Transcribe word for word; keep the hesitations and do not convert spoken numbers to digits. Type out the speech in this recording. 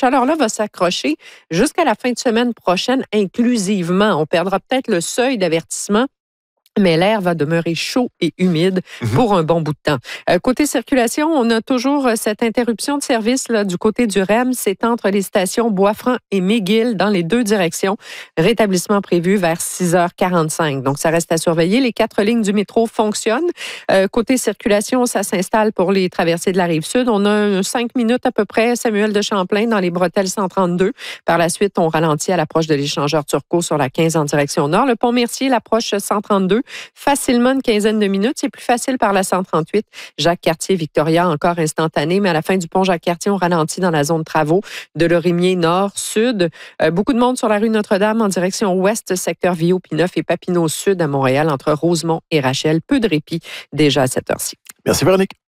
chaleur-là va s'accrocher jusqu'à la fin de semaine prochaine inclusivement. On perdra peut-être le seuil d'avertissement, mais l'air va demeurer chaud et humide mm-hmm. pour un bon bout de temps. Euh, côté circulation, on a toujours cette interruption de service là, du côté du R E M. C'est entre les stations Bois-Franc et McGill dans les deux directions. Rétablissement prévu vers six heures quarante-cinq. Donc, ça reste à surveiller. Les quatre lignes du métro fonctionnent. Euh, côté circulation, ça s'installe pour les traversées de la Rive-Sud. On a cinq minutes à peu près, Samuel de Champlain dans les bretelles cent trente-deux. Par la suite, on ralentit à l'approche de l'échangeur Turcot sur la quinze en direction nord. Le pont Mercier, l'approche cent trente-deux. Facilement une quinzaine de minutes. C'est plus facile par la cent trente-huit. Jacques-Cartier-Victoria, encore instantané, mais à la fin du pont Jacques-Cartier, on ralentit dans la zone de travaux de Lorimier nord-sud. Euh, beaucoup de monde sur la rue Notre-Dame en direction ouest, secteur Viau-Pineuf et Papineau-Sud à Montréal, entre Rosemont et Rachel. Peu de répit déjà à cette heure-ci. Merci Véronique.